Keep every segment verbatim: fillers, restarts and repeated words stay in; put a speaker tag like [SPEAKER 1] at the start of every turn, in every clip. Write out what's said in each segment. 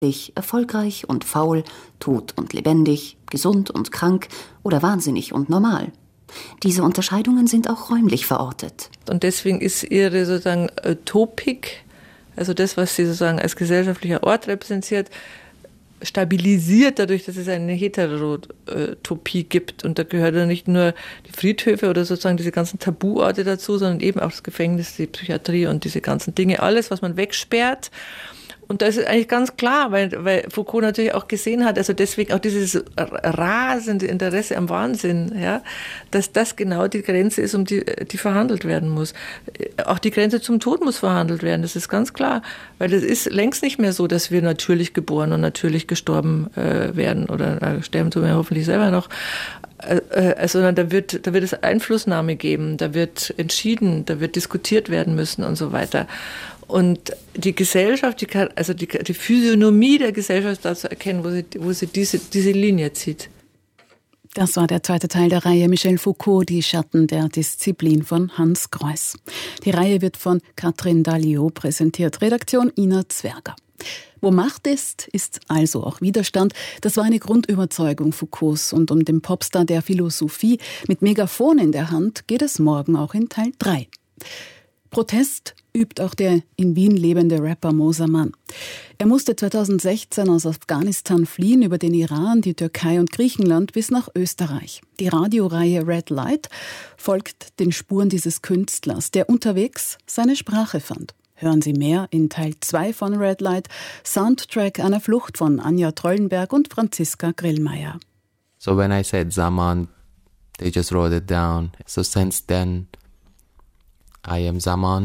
[SPEAKER 1] Erfolgreich und faul, tot und lebendig, gesund und krank oder wahnsinnig und normal. Diese Unterscheidungen sind auch räumlich verortet.
[SPEAKER 2] Und deswegen ist ihre sozusagen Topik, also das, was sie sozusagen als gesellschaftlicher Ort repräsentiert, stabilisiert dadurch, dass es eine Heterotopie gibt. Und da gehört ja nicht nur die Friedhöfe oder sozusagen diese ganzen Tabuorte dazu, sondern eben auch das Gefängnis, die Psychiatrie und diese ganzen Dinge, alles, was man wegsperrt. Und da ist es eigentlich ganz klar, weil, weil Foucault natürlich auch gesehen hat, also deswegen auch dieses rasende Interesse am Wahnsinn, ja, dass das genau die Grenze ist, um die, die verhandelt werden muss. Auch die Grenze zum Tod muss verhandelt werden, das ist ganz klar. Weil es ist längst nicht mehr so, dass wir natürlich geboren und natürlich gestorben äh, werden oder äh, sterben tun wir hoffentlich selber noch. Äh, sondern da wird, da wird es Einflussnahme geben, da wird entschieden, da wird diskutiert werden müssen und so weiter. Und die Gesellschaft, die, also die, die Physiognomie der Gesellschaft da zu erkennen, wo sie, wo sie diese, diese Linie zieht.
[SPEAKER 3] Das war der zweite Teil der Reihe Michel Foucault, die Schatten der Disziplin von Hans Greuß. Die Reihe wird von Katrin Dalliot präsentiert, Redaktion Ina Zwerger. Wo Macht ist, ist also auch Widerstand. Das war eine Grundüberzeugung Foucaults. Und um den Popstar der Philosophie mit Megafon in der Hand geht es morgen auch in Teil drei. Protest übt auch der in Wien lebende Rapper Moser Mann. Er musste zweitausendsechzehn aus Afghanistan fliehen über den Iran, die Türkei und Griechenland bis nach Österreich. Die Radioreihe Red Light folgt den Spuren dieses Künstlers, der unterwegs seine Sprache fand. Hören Sie mehr in Teil zwei von Red Light, Soundtrack einer Flucht von Anja Trollenberg und Franziska Grillmeier.
[SPEAKER 4] So when I said Zaman, they just wrote it down. So since then, I am Zaman.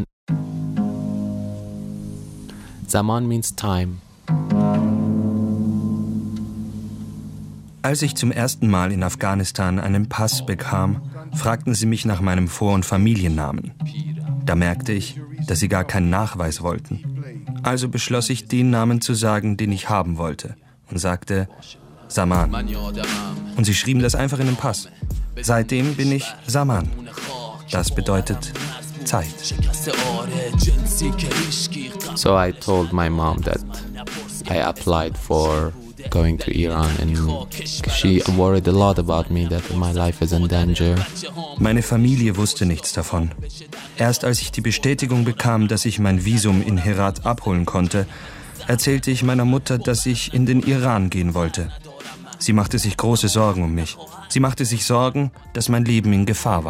[SPEAKER 4] Zaman means time.
[SPEAKER 5] Als ich zum ersten Mal in Afghanistan einen Pass bekam, fragten sie mich nach meinem Vor- und Familiennamen. Da merkte ich, dass sie gar keinen Nachweis wollten. Also beschloss ich, den Namen zu sagen, den ich haben wollte, und sagte Zaman. Und sie schrieben das einfach in den Pass. Seitdem bin ich Zaman. Das bedeutet Zeit.
[SPEAKER 4] So I told my mom that I applied for going to Iran and she worried a lot about me, that my life is in danger.
[SPEAKER 5] Meine Familie wusste nichts davon. Erst als ich die Bestätigung bekam, dass ich mein Visum in Herat abholen konnte, erzählte ich meiner Mutter, dass ich in den Iran gehen wollte. Sie machte sich große Sorgen um mich. Sie machte sich Sorgen, dass mein Leben in Gefahr war.